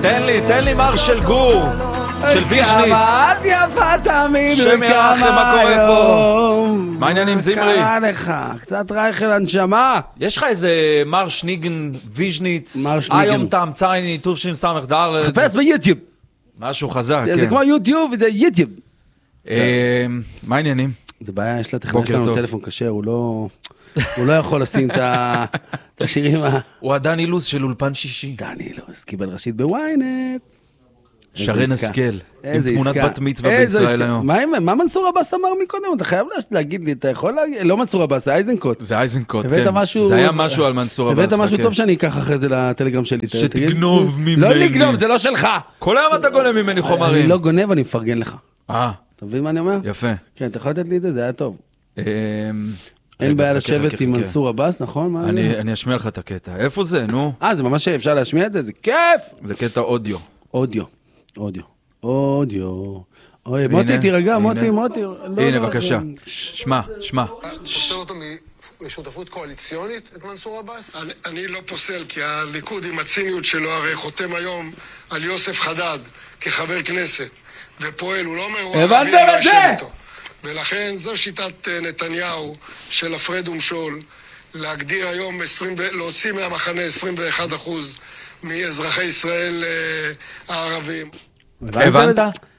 תן לי מר של גור, של וישניץ. כמה את יפה תמיד, שם ירחם, מה קורה פה? מה העניינים זמרי? קרה לך, קצת רייכל הנשמה. יש לך איזה מר שניגן ויז'ניץ, היום טעם צייני, טוב שין סמך דר. חפש ביוטיוב. משהו חזק, כן. זה כמו יוטיוב וזה יוטיוב. מה העניינים? זה בעיה, יש לה טכנית שלנו טלפון קשה, הוא לא יכול לשים את השירים. הוא הדן אילוז של אולפן שישי. דן אילוז, קיבל ראשית בוויינט. שרן השכל, עם תמונת בת מצווה בישראל היום. מה מנסור עבאס אמר מקודם? אתה חייב להגיד לי, אתה יכול להגיד, לא מנסור עבאס, זה אייזנקוט. זה אייזנקוט, כן. זה היה משהו על מנסור עבאס. הבאת משהו טוב שאני אקח אחרי זה לטלגרם שלי. שתגנוב ממני. לא לגנוב, זה לא שלך. כל היום אתה גונב ממני חומרים. אני לא גונב, אני מפרגן לך. אתה מבין מה אני אומר? יפה. כן, אתה יכול לתת לי את זה, זה היה טוב. אין בעיה לשבת עם מנסור עבאס, נכון? אני אשמיע לך את הקטע. איפה זה, נו? זה ממש אפשר להשמיע את זה, זה כיף! זה קטע אודיו. אודיו. אוי, מוטי, תירגע, מוטי. הנה, בבקשה. שמע. פוסל אותו משותפות קואליציונית, את מנסור עבאס? אני לא פוסל, כי הליכוד עם הציניות שלו הרי חותם היום על יוסף חדד כחבר כנסת, ופועל, הוא לא אומר, הוא ערבי, אני לא יושב איתו. ולכן זו שיטת נתניהו של הפרד ומשול, להגדיר היום, להוציא מהמחנה 21% מאזרחי ישראל הערבים. הבנת?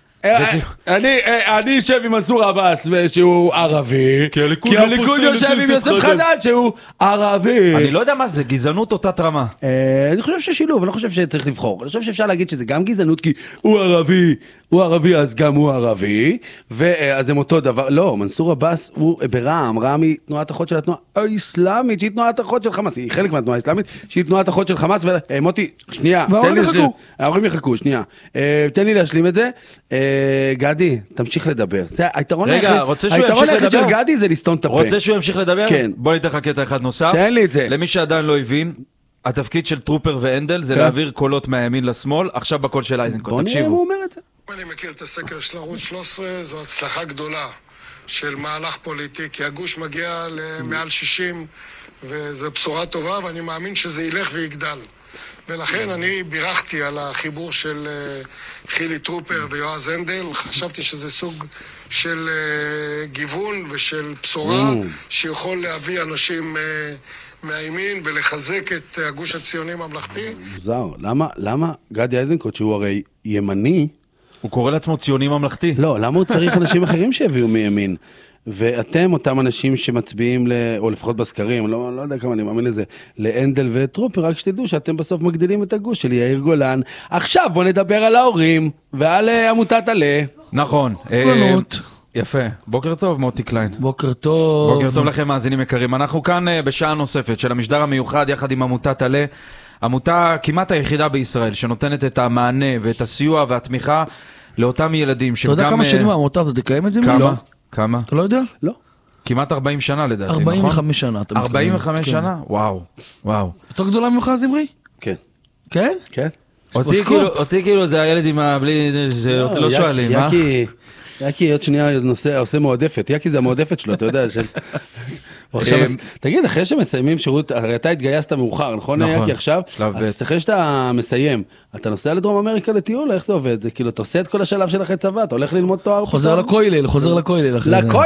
אני אשב עם מנסור עבאס שהוא ערבי, כי הליכוד יושב עם יוסף חדד שהוא ערבי. אני לא יודע מה זה, גזענות אותה רמה. אני חושב ששילוב, אני לא חושב שצריך לבחור. אני חושב שאפשר להגיד שזה גם גזענות, כי הוא ערבי אז גם הוא ערבי, ואז הם אותו דבר. לא, מנסור עבאס הוא ברע"מ, רע"מ היא תנועת אחות של התנועה האסלאמית, שהיא תנועת אחות של חמאס, היא חלק מהתנועה האסלאמית, שהיא תנועת אחות של חמאס. מוטי, שנייה, ההורים יחכו, שנייה. תן לי להשלים את זה. גדי, תמשיך לדבר. היתרון היחיד של גדי זה לסתום את הפה. רוצה שהוא ימשיך לדבר? כן. בוא ניתן לך קטע אחד נוסף. תן לי את זה. למי שעדיין לא הבין, התפקיד של טרופר ואנדל זה להעביר קולות מהימין לשמאל, עכשיו בקול של אייזנקוט. תקשיבו. בוא נראה, הוא אומר את זה. אני מכיר את הסקר של ערוץ 13, זו הצלחה גדולה של מהלך פוליטי, כי הגוש מגיע למעל 60, וזו בשורה טובה, ואני מאמין שזה ילך ויגדל. ולכן אני בירכתי על החיבור של חילי טרופר ויועז הנדל, חשבתי שזה סוג של גיוון ושל בשורה שיכול להביא אנשים מהימין ולחזק את הגוש הציוני ממלכתי. מוזר, למה גדי איזנקוט שהוא הרי ימני, הוא קורא לעצמו ציוני ממלכתי? לא, למה הוא צריך אנשים אחרים שיביאו מימין? ואתם אותם אנשים שמצביעים, או לפחות בסקרים, לא יודע כמה אני מאמין לזה, לאנדל וטרופר, רק שתדעו שאתם בסוף מגדילים את הגוש של יאיר גולן. עכשיו בוא נדבר על ההורים ועל עמותת עלה. נכון. יפה. בוקר טוב, מוטי קליין. בוקר טוב. בוקר טוב לכם, מאזינים יקרים. אנחנו כאן בשעה נוספת של המשדר המיוחד יחד עם עמותת עלה. עמותה כמעט היחידה בישראל שנותנת את המענה ואת הסיוע והתמיכה לאותם ילדים. אתה יודע כמה שנים העמותה הזאת תקיים את זה? כמה? אתה לא יודע? לא. כמעט 40 שנה לדעתי, נכון? 45 שנה. 45 שנה? וואו. יותר גדולה ממך, זמרי? כן. כן? כן. אותי כאילו זה הילד עם הבלי, אותי לא שואלים, מה? יקי עוד שנייה עושה מועדפת, יקי זה המועדפת שלו, אתה יודע. תגיד, אחרי שמסיימים שירות, הרי אתה התגייסת מאוחר, נכון יקי עכשיו? שלב ב'. אז אחרי שאתה מסיים, אתה נוסע לדרום אמריקה לטיול, איך זה עובד? זה כאילו, אתה עושה את כל השלב של אחרי צבא, אתה הולך ללמוד תואר? חוזר לכוילל.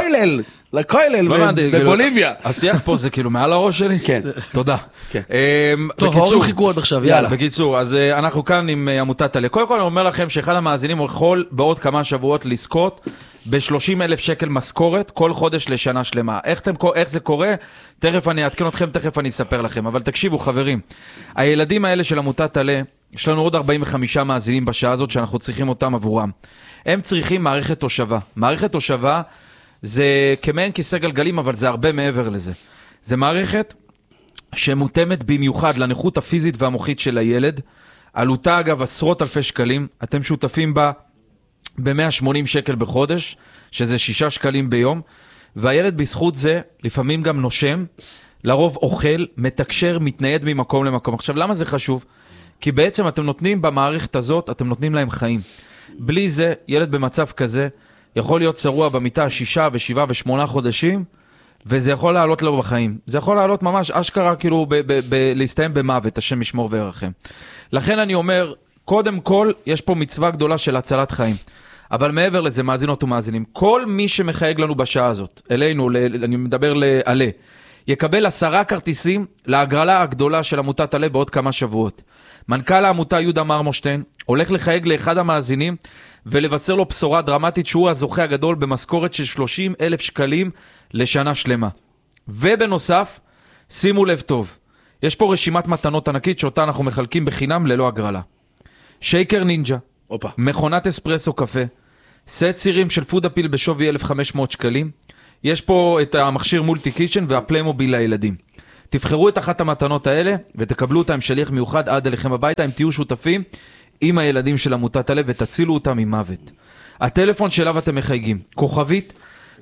לכוילל, בבוליביה. השיח פה זה כאילו מעל הראש שלי? כן. תודה. טוב, ההורים חיכו עד עכשיו, יאללה. בקיצור, אז אנחנו כאן עם עמותת עלה. קודם כל אני אומר לכם שאחד המאזינים יכול בעוד כמה שבועות לזכות ב-30,000 שקל משכורת כל חודש לשנה שלמה. איך זה קורה? תכף אני אעדכן אתכם, תכף אני אספר לכם. אבל תקשיבו חברים, הילדים האלה של עמותת עלה, יש לנו עוד 45 מאזינים בשעה הזאת שאנחנו צריכים אותם עבורם. הם צריכים מערכת תושבה. מערכת תושבה זה כמעין כיסא גלגלים, אבל זה הרבה מעבר לזה. זה מערכת שמותאמת במיוחד לנכות הפיזית והמוחית של הילד. עלותה אגב עשרות אלפי שקלים. אתם שותפים בה ב-180 שקל בחודש, שזה 6 שקלים ביום. והילד בזכות זה לפעמים גם נושם, לרוב אוכל, מתקשר, מתנייד ממקום למקום. עכשיו למה זה חשוב? כי בעצם אתם נותנים במערכת הזאת, אתם נותנים להם חיים. בלי זה, ילד במצב כזה, יכול להיות שרוע במיטה 6 ו7 ו8 חודשים, וזה יכול לעלות לו בחיים. זה יכול לעלות ממש אשכרה, כאילו, להסתיים במוות, השם ישמור וירחם. לכן אני אומר, קודם כל, יש פה מצווה גדולה של הצלת חיים. אבל מעבר לזה, מאזינות ומאזינים, כל מי שמחייג לנו בשעה הזאת, אלינו, אני מדבר לעלה, יקבל 10 כרטיסים להגרלה הגדולה של עמותת עלה בעוד כמה שבועות. מנכ"ל העמותה יהודה מרמושטיין הולך לחייג לאחד המאזינים ולבשר לו בשורה דרמטית שהוא הזוכה הגדול במשכורת של 30,000 שקלים לשנה שלמה. ובנוסף, שימו לב טוב, יש פה רשימת מתנות ענקית שאותה אנחנו מחלקים בחינם ללא הגרלה. שייקר נינג'ה, מכונת אספרסו קפה, סט צירים של פוד אפיל בשווי 1,500 שקלים, יש פה את המכשיר מולטי קיצ'ן והפליימוביל לילדים. תבחרו את אחת המתנות האלה ותקבלו אותה עם שליח מיוחד עד אליכם הביתה, אם תהיו שותפים עם הילדים של עמותת הלב ותצילו אותם ממוות. הטלפון שאליו אתם מחייגים, כוכבית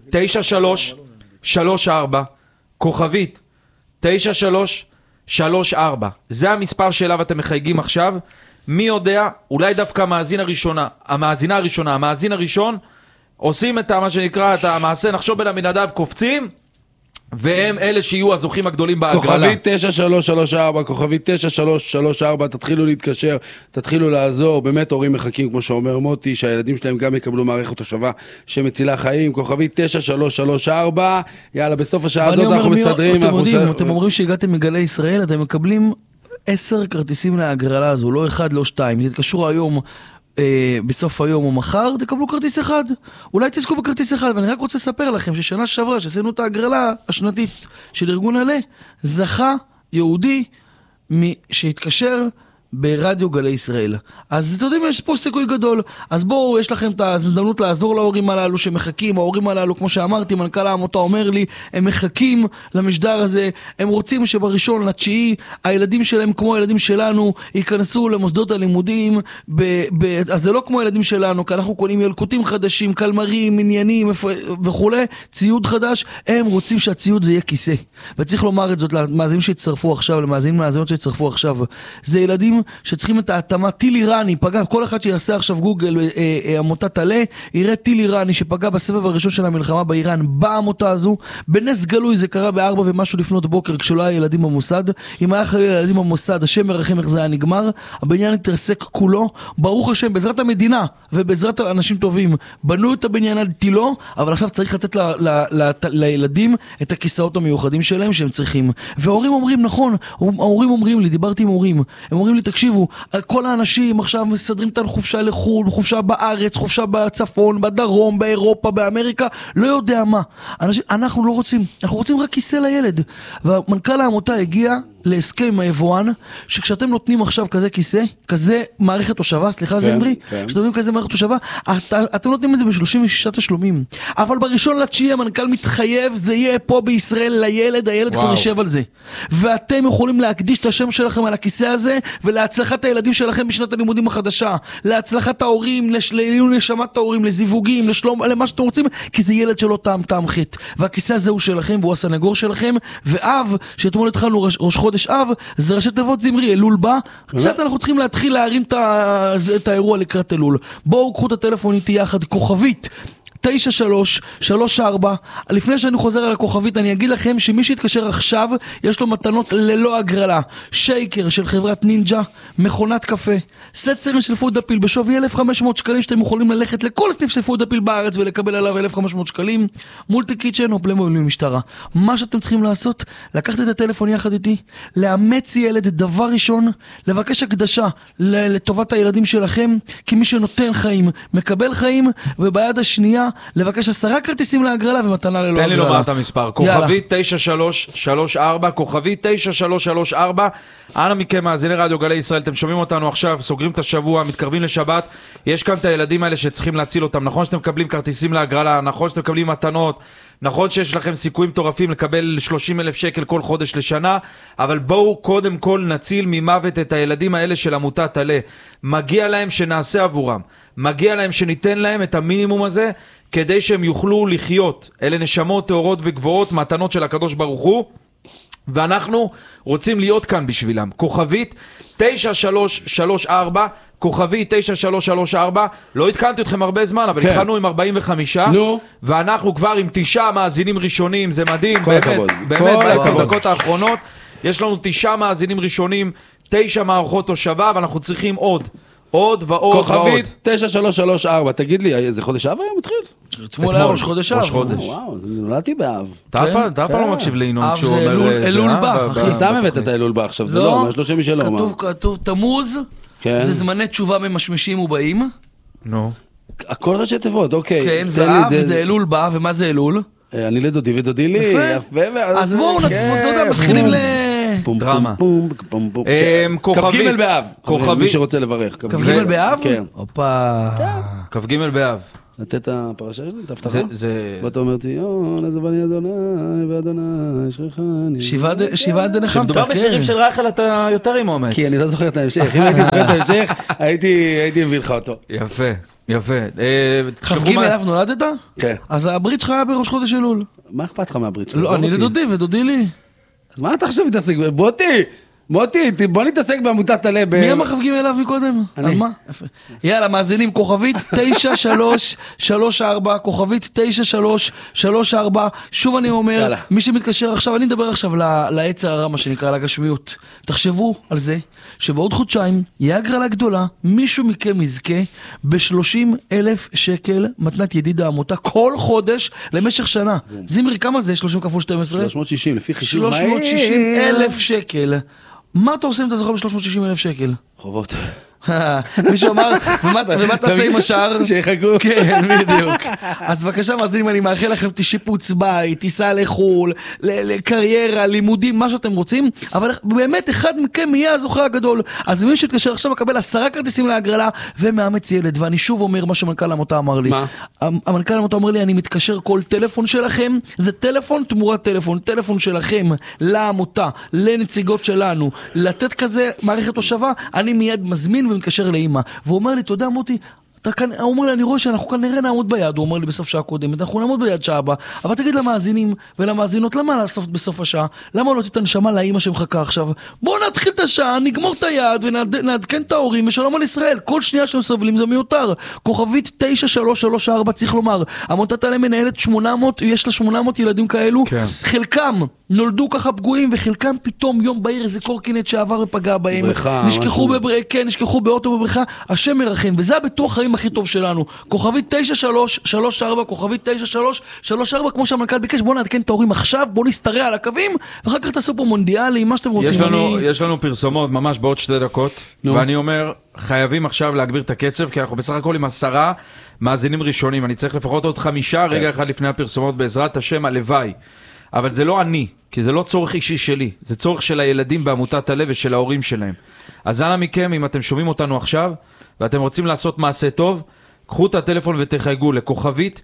9334, כוכבית 9334, זה המספר שאליו אתם מחייגים עכשיו. מי יודע, אולי דווקא המאזין הראשון, עושים את מה שנקרא, את המעשה, נחשוב בין המנדב, קופצים, והם אלה שיהיו הזוכים הגדולים בהגרלה. כוכבית 9334, כוכבית 9334, תתחילו להתקשר, תתחילו לעזור, באמת הורים מחכים, כמו שאומר מוטי, שהילדים שלהם גם יקבלו מערכת תושבה שמצילה חיים, כוכבית 9334, יאללה, בסוף השעה הזאת אנחנו מסדרים. אתם אומרים שהגעתם מגלי ישראל, אתם מקבלים 10 כרטיסים להגרלה הזו, לא 1, לא 2, תתקשרו היום, בסוף היום או מחר, תקבלו כרטיס אחד. אולי תזכו בכרטיס אחד, ואני רק רוצה לספר לכם ששנה שעברה, שעשינו את ההגרלה השנתית של ארגון עלה, זכה יהודי שהתקשר ברדיו גלי ישראל. אז אתם יודעים, יש פה סיכוי גדול. אז בואו, יש לכם את ההזדמנות לעזור להורים הללו שמחכים. ההורים הללו, כמו שאמרתי, מנכ"ל העמותה אומר לי, הם מחכים למשדר הזה. הם רוצים שבראשון לתשיעי, הילדים שלהם, כמו הילדים שלנו, ייכנסו למוסדות הלימודים. אז זה לא כמו הילדים שלנו, כי אנחנו קונים ילקוטים חדשים, קלמרים, עניינים וכו', ציוד חדש. הם רוצים שהציוד זה יהיה כיסא. וצריך לומר את זאת למאזינים שהצטרפו עכשיו, למאזינות שהצטרפו עכשיו. זה ילדים שצריכים את ההתאמה. טיל איראני פגע, כל אחד שיעשה עכשיו גוגל עמותת עלה, יראה טיל איראני שפגע בסבב הראשון של המלחמה באיראן בעמותה הזו. בנס גלוי זה קרה ב4 ומשהו לפנות בוקר כשלא היה ילדים במוסד. אם היה חלילה ילדים במוסד, השם מרחם איך זה היה נגמר, הבניין התרסק כולו. ברוך השם, בעזרת המדינה ובעזרת אנשים טובים בנו את הבניין על טילו, אבל עכשיו צריך לתת לילדים את הכיסאות המיוחדים שלהם שהם צריכים. וההורים אומרים, נכון, ההורים אומרים לי, דיברתי עם הורים, הם אומרים לי, תקשיבו, כל האנשים עכשיו מסדרים את החופשה לחול, חופשה בארץ, חופשה בצפון, בדרום, באירופה, באמריקה, לא יודע מה. אנחנו לא רוצים, אנחנו רוצים רק כיסא לילד. והמנכ"ל העמותה הגיע להסכם עם היבואן, שכשאתם נותנים עכשיו כזה כיסא, כזה מערכת תושבה, סליחה זה אמרי, כשאתם נותנים כזה מערכת תושבה, אתם נותנים את זה ב36 תשלומים. אבל בראשון לתשיעי המנכ"ל מתחייב, זה יהיה פה בישראל לילד, הילד כבר ישב על זה. ואתם יכולים להקדיש את השם שלכם על הכיסא הזה, ולהצלחת הילדים שלכם בשנת הלימודים החדשה, להצלחת ההורים, לשמת ההורים, לזיווגים, לשלום, למה שאתם רוצים, כי זה ילד שלא טעם חטא. והכיסא הזה הוא שלכם, והוא הסנגור שלכם, ואב, שאתמול התחלנו ראש חודש אב, זה ראשי תיבות זמרי, אלול בא, קצת אנחנו צריכים להתחיל להרים את האירוע לקראת אלול. בואו קחו את הטלפון איתי יחד, כוכבית 9334. לפני שאני חוזר על הכוכבית, אני אגיד לכם שמי שיתקשר עכשיו, יש לו מתנות ללא הגרלה. שייקר של חברת נינג'ה, מכונת קפה, סט צירים של פוד אפיל בשווי 1,500 שקלים, שאתם יכולים ללכת לכל סניף של פוד אפיל בארץ ולקבל עליו 1,500 שקלים, מולטי קיצ'ן או פליימוביל משטרה. מה שאתם צריכים לעשות, לקחת את הטלפון יחד איתי, לאמץ ילד, דבר ראשון, לבקש הקדשה לטובת הילדים שלכם, כי מי שנותן חיים מקבל חיים, וביד השנייה לבקש 10 כרטיסים להגרלה ומתנה ללא הגרלה. תן לי לומר את המספר, כוכבית 9334, כוכבית 9334, אנא מכם מאזיני רדיו גלי ישראל, אתם שומעים אותנו עכשיו, סוגרים את השבוע, מתקרבים לשבת, יש כאן את הילדים האלה שצריכים להציל אותם, נכון שאתם מקבלים כרטיסים להגרלה, נכון שאתם מקבלים מתנות, נכון שיש לכם סיכויים מטורפים לקבל 30,000 שקל כל חודש לשנה, אבל בואו קודם כל נציל ממוות את הילדים האלה של עמותת עלה. מגיע להם שנעשה עבורם, מגיע להם שניתן להם את המינימום הזה, כדי שהם יוכלו לחיות. אלה נשמות תאורות וגבוהות, מתנות של הקדוש ברוך הוא, ואנחנו רוצים להיות כאן בשבילם. כוכבית 9334, כוכבית 9334, לא התקלתי אתכם הרבה זמן, אבל התחלנו עם 45, ואנחנו כבר עם 9 מאזינים ראשונים, זה מדהים, באמת, ב10 דקות האחרונות, יש לנו 9 מאזינים ראשונים, 9 מערכות תושבה, ואנחנו צריכים עוד ועוד ועוד. כוכבית 9334, תגיד לי, זה חודש אב היום מתחיל? אתמול היה ראש חודש אב. וואו, אז נולדתי באב. אתה אף פעם לא מקשיב לינון אב כשהוא זה אומר... אלול בא, אחי. סתם הבאת את האלול בה עכשיו, זה לא, יש לו שם משלו. כתוב תמוז, כן. זה זמני תשובה ממשמשים ובאים. נו. הכל ראשי תיבות, אוקיי. כן, תן לי את ואב זה אלול בא, ומה זה אלול? אני לדודי ודודי לי. יפה. אז בואו, אתה יודע, מתחילים דרמה. כ"ג באב. כוכבית. מי שרוצה לברך. כ"ג באב? כן. הופה. כ"ג באב. לתת את הפרשה שלי, את ההבטחה? זה... ואתה אומר ציון, אז בני אדוני, ואדוני, אשריכני. שבעה דנחמת, כן. כשמדובר בשירים של רייכל אתה יותר עם אומץ. כי אני לא זוכר את ההמשך. אם הייתי זוכר את ההמשך, הייתי מביא לך אותו. יפה, יפה. כ"ג אליו נולדת? כן. אז הברית שלך היה בראש חודש אלול. מה אכפת לך מהברית שלך? לא, אני לדודי ודודי לי. אז מה אתה עכשיו מתעסק? מוטי, בוא נתעסק בעמותת הלב. מי אמר כ"ג אליו מקודם? אני. על מה? יאללה, מאזינים, כוכבית 9334, כוכבית 9334, שוב אני אומר, יאללה. מי שמתקשר עכשיו, אני מדבר עכשיו לעץ הרע, מה שנקרא, לגשמיות. תחשבו על זה, שבעוד חודשיים יהיה הגרלה גדולה, מישהו מכם יזכה ב-30,000 שקל מתנת ידיד העמותה, כל חודש למשך שנה. זמרי, כמה זה? 30 כפול 12? 360, לפי חישוב. 360,000 שקל. מה אתה עושה אם אתה זוכר ב-360,000 שקל? חובות. מישהו אמר, ומה תעשה עם השאר? שיחכו. כן, בדיוק. אז בבקשה מאזינים, אני מאחל לכם שיפוץ בית, טיסה לחול, לקריירה, לימודים, מה שאתם רוצים, אבל באמת אחד מכם יהיה הזוכה הגדול. אז מי שתקשר עכשיו מקבל 10 כרטיסים להגרלה ומאמץ ילד. ואני שוב אומר מה שמנכ"ל העמותה אמר לי. מה? המנכ"ל העמותה אומר לי, אני מתקשר כל טלפון שלכם, זה טלפון תמורת טלפון, טלפון שלכם לעמותה, לנציגות שלנו, לתת כזה מערכת תושבה, אני מיד מזמין ומתקשר לאמא, והוא אומר לי, אתה יודע מוטי, הוא אומר לי, אני רואה שאנחנו כנראה נעמוד ביד, הוא אומר לי בסוף שעה קודמת, אנחנו נעמוד ביד שעה הבאה, אבל תגיד למאזינים ולמאזינות, למה לעשות בסוף השעה? למה לא לתת הנשמה לאמא שמחכה עכשיו? בואו נתחיל את השעה, נגמור את היד ונעדכן את ההורים, ושלום על ישראל, כל שנייה שהם סובלים זה מיותר. כוכבית 9334, צריך לומר, עמותת הלב מנהלת 800, יש לה 800 ילדים כאלו, כן. חלקם נולדו ככה פגועים, וחלקם פתאום יום בהיר איזה קורקינט שעבר ופגע בהם, נשכחו באוטו בבריכה, השם מרחם, וזה הביטוח חיים הכי טוב שלנו. כוכבית 9334, כוכבית 9334, כמו שהמנכ"ל ביקש, בואו נעדכן את ההורים עכשיו, בואו נסתרע על הקווים, ואחר כך תעשו פה מונדיאלי, מה שאתם רוצים. יש לנו פרסומות ממש בעוד 2 דקות, ואני אומר, חייבים עכשיו להגביר את הקצב, כי אנחנו בסך הכל עם 10 מאזינים ראשונים, אני צריך לפחות עוד 5 רגע אחד לפני הפרסומות, בעזרת השם, הלוואי. אבל זה לא אני, כי זה לא צורך אישי שלי, זה צורך של הילדים בעמותת הלב ושל ההורים שלהם. אז אנא מכם, אם אתם שומעים אותנו עכשיו, ואתם רוצים לעשות מעשה טוב, קחו את הטלפון ותחייגו לכוכבית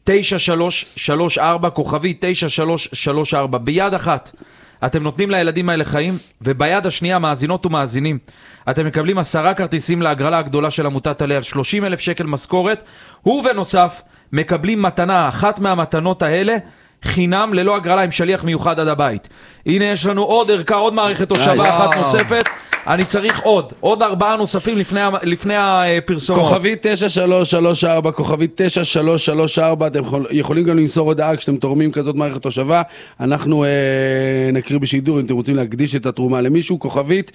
9334, כוכבית 9334, ביד אחת. אתם נותנים לילדים האלה חיים, וביד השנייה, מאזינות ומאזינים, אתם מקבלים 10 כרטיסים להגרלה הגדולה של עמותת הלב, 30,000 שקל משכורת, ובנוסף, מקבלים מתנה, אחת מהמתנות האלה, חינם ללא הגרלה עם שליח מיוחד עד הבית. הנה יש לנו עוד ערכה, עוד מערכת תושבה אחת נוספת. אני צריך עוד 4 נוספים לפני הפרסומות. כוכבית 9334, כוכבית 9334, אתם יכולים גם למסור הודעה כשאתם תורמים כזאת מערכת תושבה, אנחנו נקריא בשידור אם אתם רוצים להקדיש את התרומה למישהו. כוכבית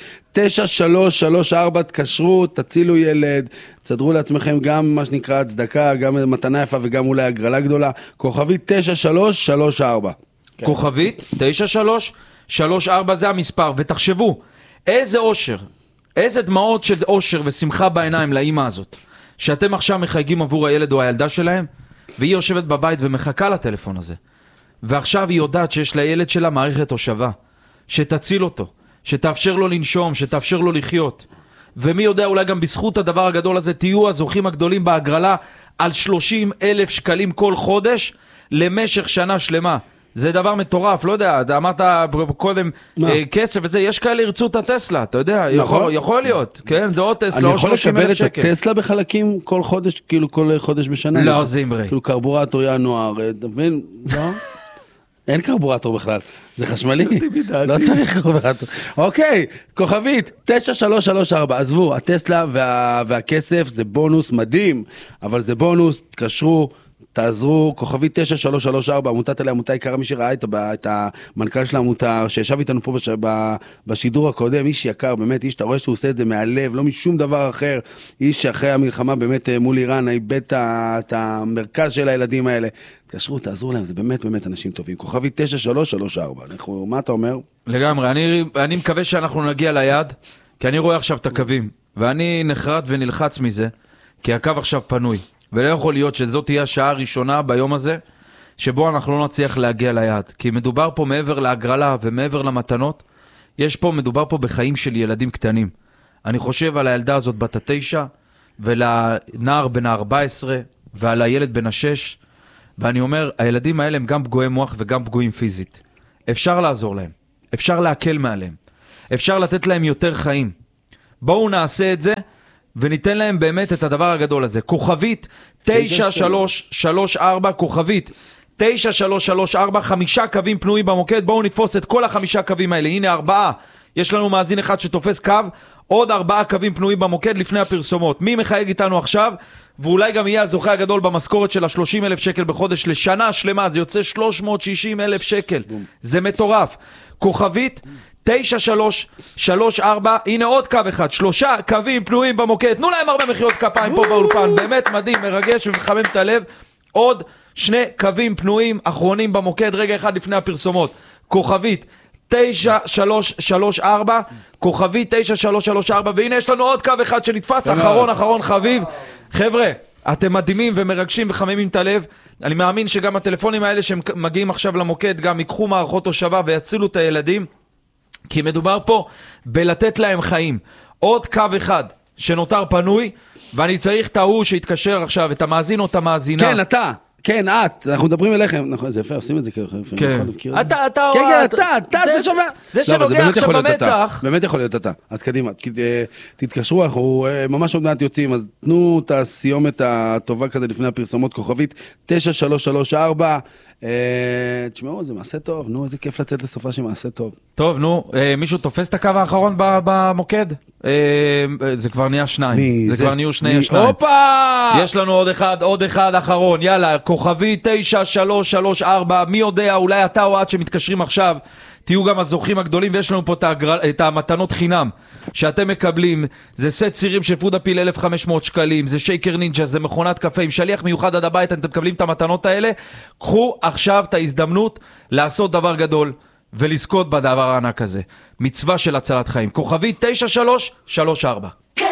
9334, תקשרו, תצילו ילד, תסדרו לעצמכם גם מה שנקרא הצדקה, גם מתנה יפה וגם אולי הגרלה גדולה. כוכבית 9334. כוכבית 9334, זה המספר, ותחשבו איזה אושר, איזה דמעות של אושר ושמחה בעיניים לאמא הזאת, שאתם עכשיו מחייגים עבור הילד או הילדה שלהם, והיא יושבת בבית ומחכה לטלפון הזה, ועכשיו היא יודעת שיש לילד שלה מערכת תושבה, שתציל אותו, שתאפשר לו לנשום, שתאפשר לו לחיות, ומי יודע אולי גם בזכות הדבר הגדול הזה, תהיו הזוכים הגדולים בהגרלה על 30,000 שקלים כל חודש, למשך שנה שלמה. זה דבר מטורף, לא יודע, אתה אמרת קודם כסף וזה, יש כאלה ירצו את הטסלה, אתה יודע, יכול להיות, כן, זה עוד טסלה, אני יכול לקבל את הטסלה בחלקים כל חודש, כאילו כל חודש בשנה? לא, זמרי. כאילו קרבורטור ינואר, אתה מבין? לא? אין קרבורטור בכלל, זה חשמלי, לא צריך קרבורטור. אוקיי, כוכבית 9334, עזבו, הטסלה והכסף זה בונוס מדהים, אבל זה בונוס, תקשרו, תעזרו, כוכבי 9334, עמותת אלה, עמותה יקרה, מי שראה את המנכ"ל של העמותה, שישב איתנו פה בשידור הקודם, איש יקר, באמת, איש, אתה רואה שהוא עושה את זה מהלב, לא משום דבר אחר, איש שאחרי המלחמה באמת מול איראן, איבד את המרכז של הילדים האלה. תקשרו, תעזרו להם, זה באמת באמת אנשים טובים. כוכבי 9334, מה אתה אומר? לגמרי, אני מקווה שאנחנו נגיע ליעד, כי אני רואה עכשיו את הקווים, ואני נחרד ונלחץ מזה, כי הקו עכשיו פנוי. ולא יכול להיות שזאת תהיה השעה הראשונה ביום הזה, שבו אנחנו לא נצליח להגיע ליעד. כי מדובר פה מעבר להגרלה ומעבר למתנות, מדובר פה בחיים של ילדים קטנים. אני חושב על הילדה הזאת בת 9, ולנער בן 14, ועל הילד בן 6, ואני אומר, הילדים האלה הם גם פגועי מוח וגם פגועים פיזית. אפשר לעזור להם, אפשר להקל מעליהם, אפשר לתת להם יותר חיים. בואו נעשה את זה, וניתן להם באמת את הדבר הגדול הזה. כוכבית 9334, כוכבית 9334, 5 קווים פנויים במוקד. בואו נתפוס את כל 5 קווים האלה. הנה 4, יש לנו מאזין אחד שתופס קו, עוד 4 קווים פנויים במוקד לפני הפרסומות. מי מחייג איתנו עכשיו? ואולי גם יהיה הזוכה הגדול במשכורת של 30,000 שקל בחודש לשנה שלמה, זה יוצא 360,000 שקל. זה מטורף. כוכבית 9334, הנה עוד קו אחד, 3 קווים פנויים במוקד. תנו להם הרבה מחיאות כפיים פה באולפן, באמת מדהים, מרגש ומחמם את הלב. עוד 2 קווים פנויים אחרונים במוקד, רגע אחד לפני הפרסומות. כוכבית 9334, כוכבית 9334, והנה יש לנו עוד קו אחד שנתפס, אחרון חביב. חבר'ה, אתם מדהימים ומרגשים וחממים את הלב. אני מאמין שגם הטלפונים האלה שמגיעים עכשיו למוקד גם ייקחו מערכות הושבה ויצילו את הילדים, כי מדובר פה בלתת להם חיים. עוד קו אחד שנותר פנוי, ואני צריך את ההוא שיתקשר עכשיו, את המאזין או את המאזינה. כן, אתה. כן, אנחנו מדברים אליכם. נכון, זה יפה, עושים את זה כאילו. כן. אתה ששומע. זה שנוגע עכשיו במצח. באמת יכול להיות אתה. אז קדימה, תתקשרו, אנחנו ממש עוד מעט יוצאים, אז תנו את הסיומת הטובה כזה לפני הפרסומות, כוכבית 9334. תשמעו, זה מעשה טוב, נו, איזה כיף לצאת לסופה שמעשה טוב. טוב, נו, מישהו תופס את הקו האחרון במוקד? זה כבר נהיה 2. זה כבר נהיו 2. הופה! יש לנו עוד אחד אחרון, יאללה, כוכבי 9334, מי יודע, אולי אתה או את שמתקשרים עכשיו, תהיו גם הזוכים הגדולים, ויש לנו פה את המתנות חינם שאתם מקבלים. זה סט צירים של פודאפיל 1,500 שקלים, זה שייקר נינג'ה, זה מכונת קפה עם שליח מיוחד עד הבית, אתם מקבלים את המתנות האלה. קחו עכשיו את ההזדמנות לעשות דבר גדול ולזכות בדבר הענק הזה, מצווה של הצלת חיים. כוכבי 9334.